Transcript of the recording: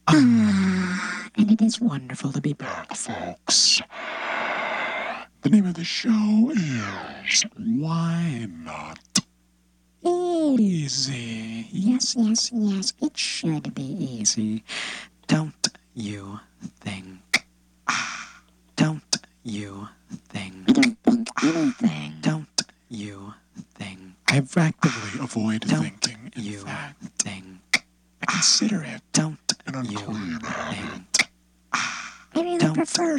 And it is wonderful to be back, folks. The name of the show is Why Not Easy. Yes, yes, yes, it should be easy. Don't you think? Don't you think? I don't think anything. Don't you think? I actively avoid thinking. In fact, I consider it an unclean habit. I really prefer